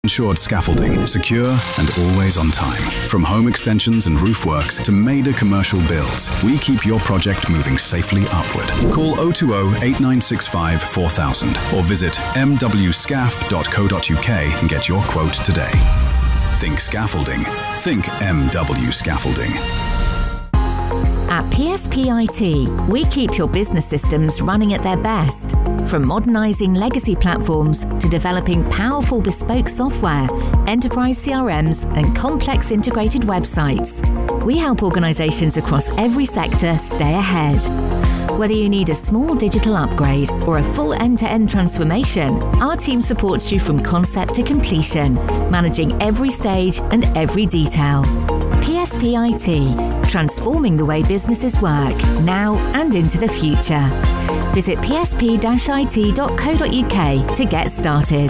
Insured scaffolding, secure and always on time. From home extensions and roof works to major commercial builds, we keep your project moving safely upward. Call 020-8965-4000 or visit mwscaf.co.uk and get your quote today. Think scaffolding. Think MW Scaffolding. At PSP IT, we keep your business systems running at their best. From modernising legacy platforms to developing powerful bespoke software, enterprise CRMs and complex integrated websites, we help organisations across every sector stay ahead. Whether you need a small digital upgrade or a full end-to-end transformation, our team supports you from concept to completion, managing every stage and every detail. PSP IT, transforming the way businesses work, now and into the future. Visit psp-it.co.uk to get started.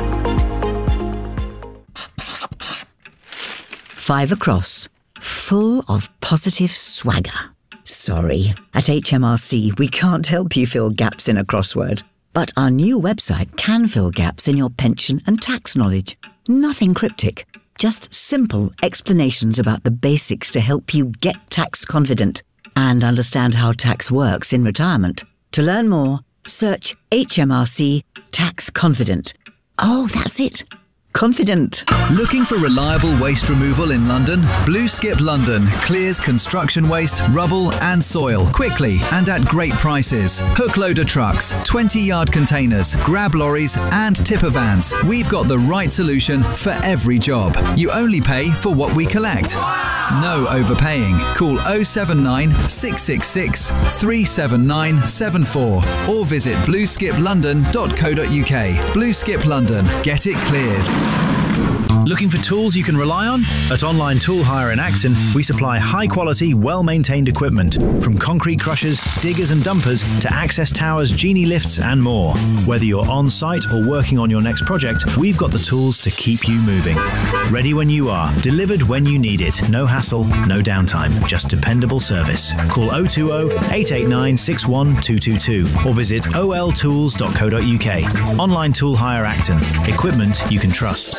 5 across, full of positive swagger. Sorry, at HMRC we can't help you fill gaps in a crossword, but our new website can fill gaps in your pension and tax knowledge. Nothing cryptic. Just simple explanations about the basics to help you get tax confident and understand how tax works in retirement. To learn more, search HMRC Tax Confident. Oh, that's it. Confident. Looking for reliable waste removal in London? Blue Skip London clears construction waste, rubble and soil quickly and at great prices. Hook loader trucks, 20-yard containers, grab lorries and tipper vans. We've got the right solution for every job. You only pay for what we collect. No overpaying. Call 079 666 37974 or visit blueskiplondon.co.uk. Blue Skip London. Get it cleared. Looking for tools you can rely on? At Online Tool Hire in Acton, we supply high-quality, well-maintained equipment, from concrete crushers, diggers and dumpers to access towers, genie lifts and more. Whether you're on-site or working on your next project, we've got the tools to keep you moving. Ready when you are, delivered when you need it. No hassle, no downtime, just dependable service. Call 020-889-61222 or visit oltools.co.uk. Online Tool Hire Acton. Equipment you can trust.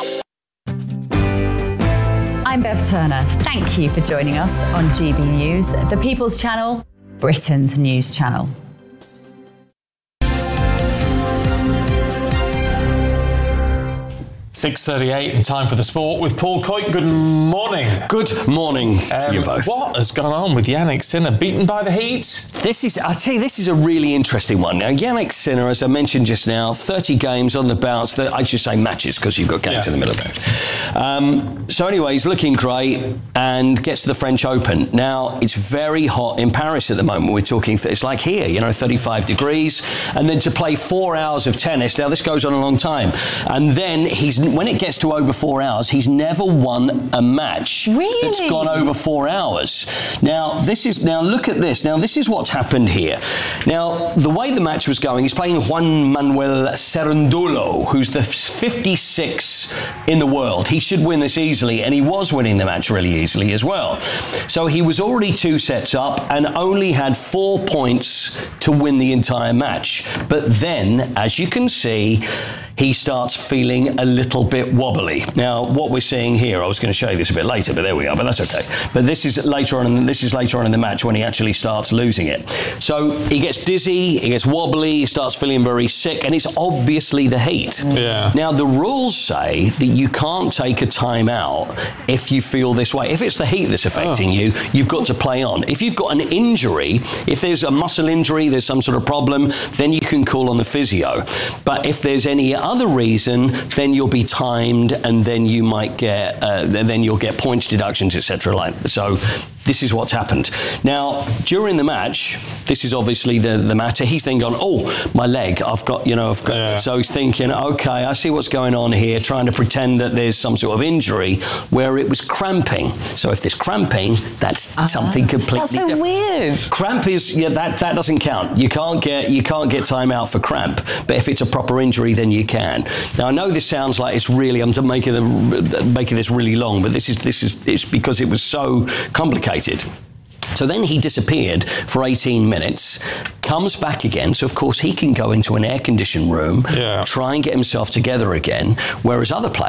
I'm Bev Turner. Thank you for joining us on GB News, the People's Channel, Britain's news channel. 6:38 and time for the sport with Paul Coyte. Good morning. Good morning to you both. What has gone on with Jannik Sinner? Beaten by the heat? I'll tell you, this is a really interesting one. Now, Jannik Sinner, as I mentioned just now, 30 games on the bounce. I should say matches because you've got games in the middle of it. So anyway, he's looking great and gets to the French Open. Now, it's very hot in Paris at the moment. We're talking, it's like here, 35 degrees. And then to play 4 hours of tennis. Now, this goes on a long time. And then when it gets to over 4 hours, he's never won a match that's gone over 4 hours. Now, look at this. Now, this is what's happened here. Now, the way the match was going, he's playing Juan Manuel Cerundolo, who's the 56 in the world. He should win this easily, and he was winning the match really easily as well. So he was already 2 sets up and only had 4 points to win the entire match. But then, as you can see, he starts feeling a little bit wobbly. Now, what we're seeing here, I was going to show you this a bit later, but there we are, but that's okay. But this is later on in the match when he actually starts losing it. So he gets dizzy, he gets wobbly, he starts feeling very sick, and it's obviously the heat. Yeah. Now, the rules say that you can't take a timeout if you feel this way. If it's the heat that's affecting you, you've got to play on. If you've got an injury, if there's a muscle injury, there's some sort of problem, then you can call on the physio. But if there's any other reason, then you'll be timed, and then you might get, then you'll get points deductions, etc. So this is what's happened. Now, during the match, this is obviously the matter. He's then gone, my leg, I've got. So he's thinking, okay, I see what's going on here, trying to pretend that there's some sort of injury where it was cramping. So if there's cramping, that's something completely different. That's so weird. Cramp is, that doesn't count. You can't get time out for cramp, but if it's a proper injury, then you can. Now, I know this sounds like it's really, I'm making this really long, but it's because it was so complicated. So then he disappeared for 18 minutes, comes back again. So, of course, he can go into an air-conditioned room, try and get himself together again, whereas other players